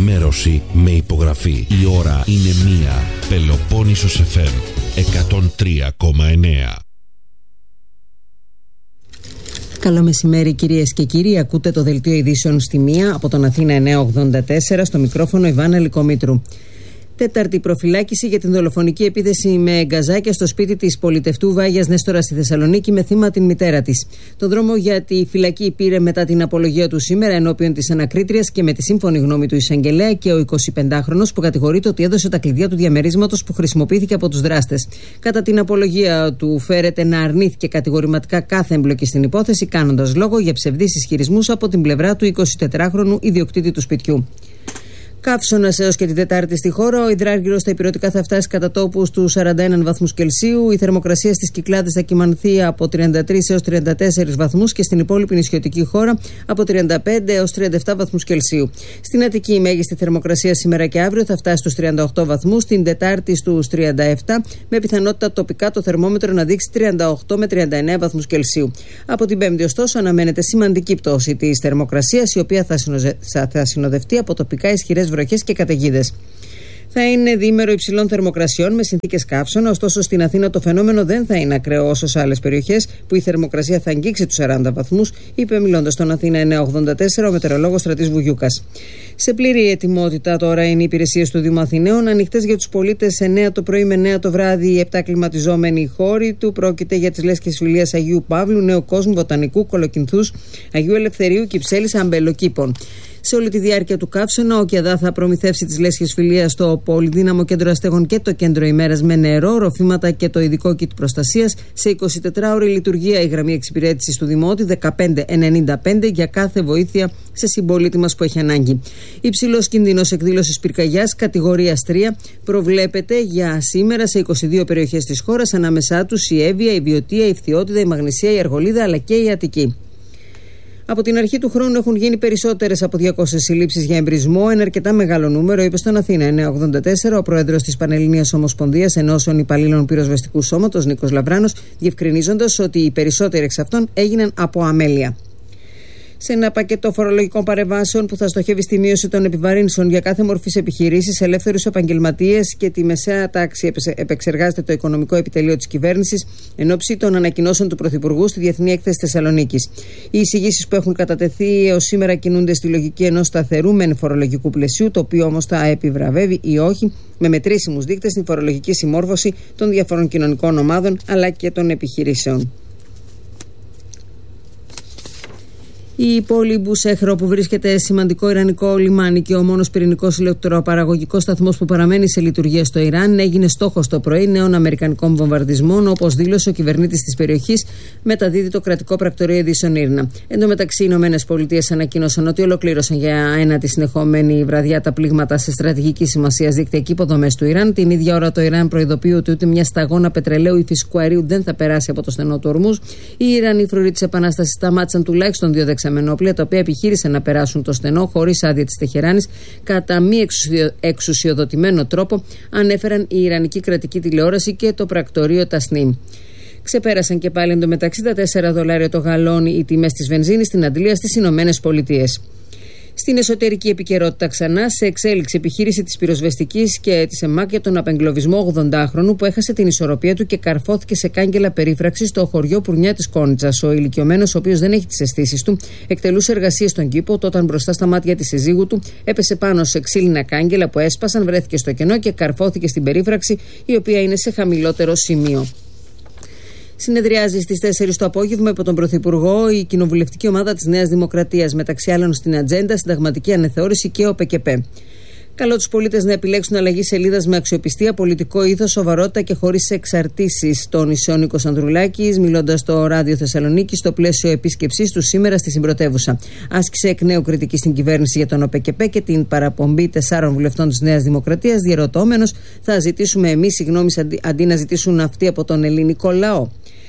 ενημέρωση με υπογραφή. Η ώρα είναι 1. Πελοπόννησος FM 103,9. Καλό μεσημέρι κυρίες και κύριοι, ακούτε το δελτίο ειδήσεων στη 1 από τον Αθήνα 984, στο μικρόφωνο Ιβάνα Λυκομήτρου. Τέταρτη προφυλάκηση για την δολοφονική επίθεση με γκαζάκια στο σπίτι της πολιτευτού Βάγιας Νέστορα στη Θεσσαλονίκη με θύμα την μητέρα της. Τον δρόμο για τη φυλακή πήρε μετά την απολογία του σήμερα ενώπιον της ανακρίτριας και με τη σύμφωνη γνώμη του εισαγγελέα και ο 25χρονος που κατηγορείται ότι έδωσε τα κλειδιά του διαμερίσματος που χρησιμοποιήθηκε από τους δράστες. Κατά την απολογία του φέρεται να αρνήθηκε κατηγορηματικά κάθε εμπλοκή στην υπόθεση, κάνοντας λόγο για ψευδείς ισχυρισμούς από την πλευρά του 24χρονου ιδιοκτήτη του σπιτιού. Καύσωνας έως και την Τετάρτη στη χώρα. Ο υδράργυρος στα ηπειρωτικά θα φτάσει κατά τόπου στους 41 βαθμούς Κελσίου. Η θερμοκρασία στις Κυκλάδες θα κυμανθεί από 33 έως 34 βαθμούς και στην υπόλοιπη νησιωτική χώρα από 35 έως 37 βαθμούς Κελσίου. Στην Αττική η μέγιστη θερμοκρασία σήμερα και αύριο θα φτάσει στους 38 βαθμούς, την Τετάρτη στους 37, με πιθανότητα τοπικά το θερμόμετρο να δείξει 38 με 39 βαθμούς Κελσίου. Από την Πέμπτη, ωστόσο, αναμένεται σημαντική πτώση της θερμοκρασίας, η οποία θα συνοδευτεί από τοπικά ισχυρές βροχές και καταιγίδες. Θα είναι διήμερο υψηλών θερμοκρασιών με συνθήκες καύσωνα, ωστόσο στην Αθήνα το φαινόμενο δεν θα είναι ακραίο όσο σε άλλες περιοχές που η θερμοκρασία θα αγγίξει τους 40 βαθμούς, είπε μιλώντας στον Αθήνα 984 ο μετεωρολόγος Στρατής Βουγιούκας. Σε πλήρη ετοιμότητα τώρα είναι οι υπηρεσίες του Δήμου Αθηναίων, ανοιχτές για τους πολίτες 9 το πρωί με 9 το βράδυ, 7 κλιματιζόμενοι χώροι του. Πρόκειται για τις λέσχες φιλίας Αγίου Παύλου, Νέου Κόσμου, Βοτανικού, Κολοκυνθούς, Αγίου Ελευθερίου, Κυψέλης, Αμπελοκήπων. Σε όλη τη διάρκεια του καύσωνα, ο ΚΕΔΑ θα προμηθεύσει τις λέσχες φιλίας στο Πολυδύναμο Κέντρο Αστέγων και το Κέντρο Ημέρας με νερό, ροφήματα και το ειδικό kit προστασίας. Σε 24ωρη λειτουργία η γραμμή εξυπηρέτησης του Δημότη 1595 για κάθε βοήθεια σε συμπολίτη μας που έχει ανάγκη. Υψηλός κίνδυνος εκδήλωσης πυρκαγιάς κατηγορίας 3 προβλέπεται για σήμερα σε 22 περιοχές της χώρας, ανάμεσά τους η Εύβοια, η Βιωτία, η Φθιώτιδα, η Μαγνησία, η Αργολίδα αλλά και η Αττική. Από την αρχή του χρόνου έχουν γίνει περισσότερες από 200 συλλήψεις για εμπρισμό, ένα αρκετά μεγάλο νούμερο, είπε στον Αθήνα 984 ο πρόεδρος της Πανελληνίας Ομοσπονδίας Ενώσεων Υπαλλήλων Πυροσβεστικού Σώματος, Νίκος Λαβράνος, διευκρινίζοντας ότι οι περισσότεροι εξ αυτών έγιναν από αμέλεια. Σε ένα πακέτο φορολογικών παρεμβάσεων που θα στοχεύει στη μείωση των επιβαρύνσεων για κάθε μορφής επιχειρήσεις, ελεύθερους επαγγελματίες και τη μεσαία τάξη, επεξεργάζεται το Οικονομικό Επιτελείο της Κυβέρνησης εν ώψη των ανακοινώσεων του Πρωθυπουργού στη Διεθνή Έκθεση Θεσσαλονίκης. Οι εισηγήσεις που έχουν κατατεθεί έως σήμερα κινούνται στη λογική ενός σταθερού μεν φορολογικού πλαισίου, το οποίο όμως θα επιβραβεύει ή όχι με μετρήσιμους δείκτες στην φορολογική συμμόρφωση των διαφορών κοινωνικών ομάδων αλλά και των επιχειρήσεων. Η πόλη Μπουσέχρο, που βρίσκεται σημαντικό ιρανικό λιμάνι και ο μόνος πυρηνικός ηλεκτροπαραγωγικός σταθμός που παραμένει σε λειτουργία στο Ιράν, έγινε στόχος το πρωί νέων αμερικανικών βομβαρδισμών, όπως δήλωσε ο κυβερνήτης της περιοχής, μεταδίδει το κρατικό πρακτορείο ειδήσεων Ήρνα. Εν τω μεταξύ, οι ΗΠΑ ανακοίνωσαν ότι ολοκλήρωσαν για ένατη συνεχόμενη βραδιά τα πλήγματα σε στρατηγική σημασία δίκτυα και υποδομές του Ιράν. Την ίδια ώρα το Ιράν προειδοποιεί ότι ούτε μια σταγόνα πετρελαίου ή φυσικού αερίου δεν θα περάσει από το στενό του Ορμούζ. Οι Ιρανοί φρουροί της Επανάστασης σταμάτησαν τουλάχιστον 2 δεξαμενόπλια, τα οποία επιχείρησαν να περάσουν το στενό χωρίς άδεια της Τεχεράνης κατά μη εξουσιοδοτημένο τρόπο, ανέφεραν η Ιρανική κρατική τηλεόραση και το πρακτορείο Τασνίμ. Ξεπέρασαν και πάλι εντωμεταξύ τα $4 το γαλόνι οι τιμές της βενζίνης στην αντλία στις Ηνωμένες Πολιτείες. Στην εσωτερική επικαιρότητα ξανά, σε εξέλιξη επιχείρηση της πυροσβεστικής και της ΕΜΑΚ για τον απεγκλωβισμό 80χρονου που έχασε την ισορροπία του και καρφώθηκε σε κάγκελα περίφραξη στο χωριό Πουρνιά της Κόνιτσας. Ο ηλικιωμένος, ο οποίος δεν έχει τις αισθήσεις του, εκτελούσε εργασίες στον κήπο όταν μπροστά στα μάτια της συζύγου του έπεσε πάνω σε ξύλινα κάγκελα που έσπασαν, βρέθηκε στο κενό και καρφώθηκε στην περίφραξη, η οποία είναι σε χαμηλότερο σημείο. Συνεδριάζει στις 4 το απόγευμα υπό τον Πρωθυπουργό η κοινοβουλευτική ομάδα της Νέας Δημοκρατίας, μεταξύ άλλων στην ατζέντα συνταγματική αναθεώρηση και ο ΠΚΠ. Καλώ τους πολίτες να επιλέξουν αλλαγή σελίδας με αξιοπιστία, πολιτικό ήθος, σοβαρότητα και χωρίς εξαρτήσεις. Τόνισε ο Νίκος Ανδρουλάκης, μιλώντας στο Ράδιο Θεσσαλονίκη στο πλαίσιο επίσκεψής του σήμερα στη συμπρωτεύουσα. Άσκησε εκ νέου κριτική στην κυβέρνηση για τον ΟΠΚΠ και την παραπομπή 4 βουλευτών της Νέας Δημοκρατίας, διερωτώμενος, θα ζητήσουμε εμείς συγγνώμη αντί να ζητήσουν αυτοί από τον ελληνικό λαό.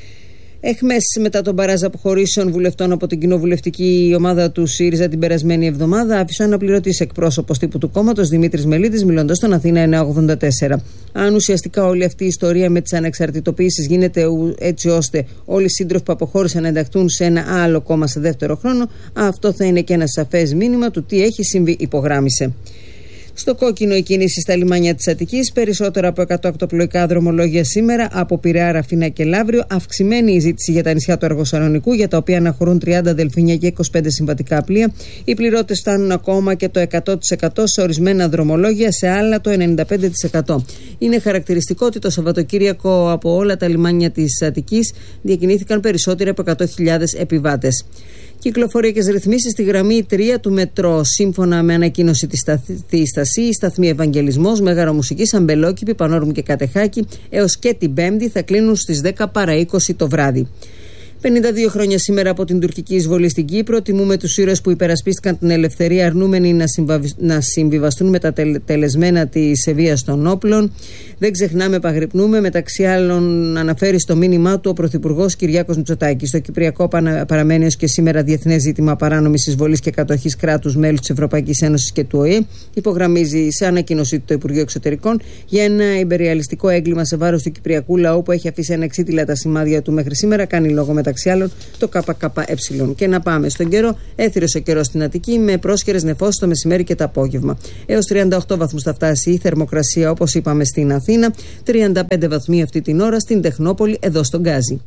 Εχμές μετά τον μπαράζ αποχωρήσεων βουλευτών από την κοινοβουλευτική ομάδα του ΣΥΡΙΖΑ την περασμένη εβδομάδα, άφησε ο αναπληρωτής εκπρόσωπος τύπου του κόμματος Δημήτρης Μελίτης, μιλώντας στον Αθήνα 984. Αν ουσιαστικά όλη αυτή η ιστορία με τις ανεξαρτητοποιήσεις γίνεται έτσι ώστε όλοι οι σύντροφοι που αποχώρησαν να ενταχθούν σε ένα άλλο κόμμα σε δεύτερο χρόνο, αυτό θα είναι και ένα σαφές μήνυμα του τι έχει συμβεί, υπογράμμισε. Στο κόκκινο η κίνηση στα λιμάνια της Αττικής, περισσότερα από 100 ακτοπλοϊκά δρομολόγια σήμερα από Πειραιά, Ραφίνα και Λαύριο. Αυξημένη η ζήτηση για τα νησιά του Αργοσαλονικού, για τα οποία αναχωρούν 30 δελφίνια και 25 συμβατικά πλοία. Οι πληρώτες φτάνουν ακόμα και το 100% σε ορισμένα δρομολόγια, σε άλλα το 95%. Είναι χαρακτηριστικό ότι το Σαββατοκύριακο από όλα τα λιμάνια της Αττικής διακινήθηκαν περισσότεροι από 100.000 επιβάτες. Κυκλοφοριακές ρυθμίσεις στη γραμμή 3 του μετρό. Σύμφωνα με ανακοίνωση της στασή, η σταθμή Ευαγγελισμός, Μέγαρο Μουσικής, Αμπελόκηπη, Πανόρμου και Κατεχάκη έως και την Πέμπτη θα κλείνουν στις 10 παρά 20 το βράδυ. 52 χρόνια σήμερα από την τουρκική εισβολή στην Κύπρο. Τιμούμε τους ήρωες που υπερασπίστηκαν την ελευθερία, αρνούμενοι να συμβιβαστούν με τα τελεσμένα της βίας των όπλων. Δεν ξεχνάμε, επαγρυπνούμε. Μεταξύ άλλων, αναφέρει στο μήνυμά του ο Πρωθυπουργός Κυριάκος Μητσοτάκης. Το Κυπριακό παραμένει ως και σήμερα διεθνές ζήτημα παράνομης εισβολής και κατοχής κράτους μέλους της Ευρωπαϊκής Ένωσης και του ΟΗΕ. Υπογραμμίζει σε ανακοίνωσή του το Υπουργείο Εξωτερικών για ένα ιμπεριαλιστικό έγκλημα σε βάρος του Κυπριακού λαού που έχει αφήσει ανεξίτηλα τα σημάδια του μέχρι σήμερα. Κάνει λόγο μεταξύ άλλων το ΚΚΕ. Και να πάμε στον καιρό. Έθριος ο καιρός στην Αττική με πρόσχερες νεφώσεις το μεσημέρι και το απόγευμα. Έως 38 βαθμούς θα φτάσει η θερμοκρασία, όπως είπαμε, στην Αθήνα. 35 βαθμοί αυτή την ώρα στην Τεχνόπολη, εδώ στον Γκάζι.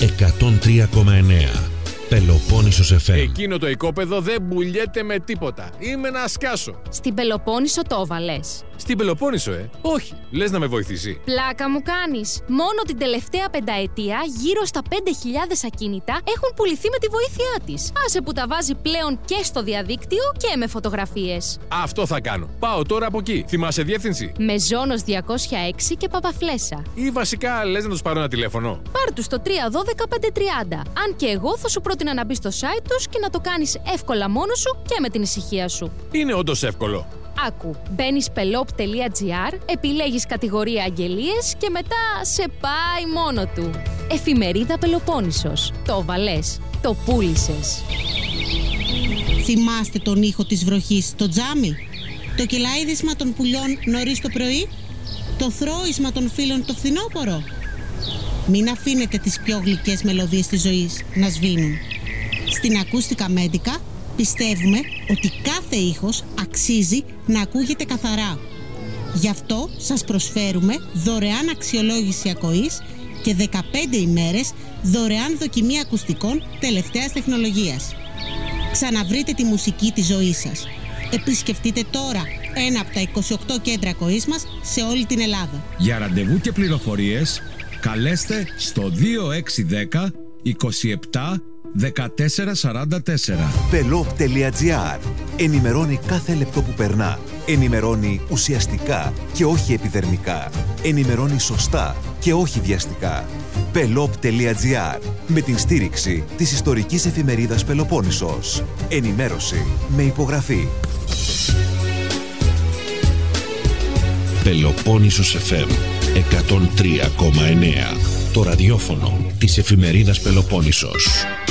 103,9 Πελοπόννησος FM. Εκείνο το οικόπεδο δεν μπουλιέται με τίποτα. Είμαι να σκάσω. Στην Πελοπόννησο το έβαλες? Στην Πελοπόννησο, Όχι. Λες να με βοηθήσει? Πλάκα μου κάνεις. Μόνο την τελευταία πενταετία γύρω στα 5.000 ακίνητα έχουν πουληθεί με τη βοήθειά της. Άσε που τα βάζει πλέον και στο διαδίκτυο και με φωτογραφίες. Αυτό θα κάνω. Πάω τώρα από εκεί. Θυμάσαι διεύθυνση? Μεζόνος 206 και Παπαφλέσσα. Ή βασικά λες να τους πάρω ένα τηλέφωνο? Πάρ' τους στο 312-530. Αν και εγώ θα σου πρότεινα να μπεις στο site τους και να το κάνεις εύκολα μόνος σου και με την ησυχία σου. Είναι όντως εύκολο. Άκου, μπαίνεις pelop.gr, επιλέγεις κατηγορία αγγελίες και μετά σε πάει μόνο του. Εφημερίδα Πελοπόννησος. Το βαλές, το πούλησες. Θυμάστε τον ήχο της βροχής στο τζάμι? Το κελάιδισμα των πουλιών νωρίς το πρωί? Το θρώισμα των φύλων το φθινόπωρο? Μην αφήνετε τις πιο γλυκές μελωδίες της ζωής να σβήνουν. Στην Ακούστικα Μέντικα πιστεύουμε ότι κάθε ήχος αξίζει να ακούγεται καθαρά. Γι' αυτό σας προσφέρουμε δωρεάν αξιολόγηση ακοής και 15 ημέρες δωρεάν δοκιμή ακουστικών τελευταίας τεχνολογίας. Ξαναβρείτε τη μουσική της ζωής σας. Επισκεφτείτε τώρα ένα από τα 28 κέντρα ακοής μας σε όλη την Ελλάδα. Για ραντεβού και πληροφορίες καλέστε στο 2610 27 1444. Pelop.gr. Ενημερώνει κάθε λεπτό που περνά. Ενημερώνει ουσιαστικά και όχι επιδερμικά. Ενημερώνει σωστά και όχι βιαστικά. Pelop.gr. Με την στήριξη της ιστορικής εφημερίδας Πελοπόννησος. Ενημέρωση με υπογραφή. Πελοπόννησος FM 103,9. Το ραδιόφωνο της εφημερίδας Πελοπόννησος.